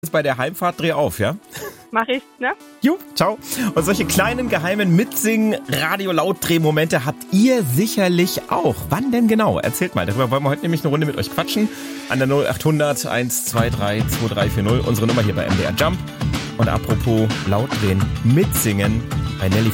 Bei der Heimfahrt dreh auf, ja? Mach ich, ne? Jo, ciao. Und solche kleinen, geheimen Mitsingen-Radio-Laut-Dreh-Momente habt ihr sicherlich auch. Wann denn genau? Erzählt mal. Darüber wollen wir heute nämlich eine Runde mit euch quatschen. An der 0800 123 2340. Unsere Nummer hier bei MDR Jump. Und apropos Laut drehen, mitsingen bei Nelly